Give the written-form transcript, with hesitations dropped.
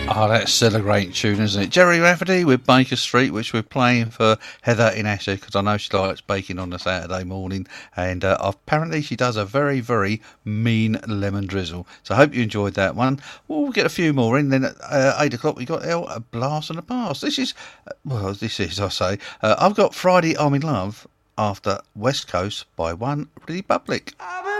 Oh, that's still a great tune, isn't it? Jerry Rafferty with Baker Street, which we're playing for Heather in Esher, because I know she likes baking on a Saturday morning, and apparently she does a very, very mean lemon drizzle. So I hope you enjoyed that one. We'll get a few more in, then at 8 o'clock we got a Blast from the Past. I've got Friday I'm in Love after West Coast by One Republic.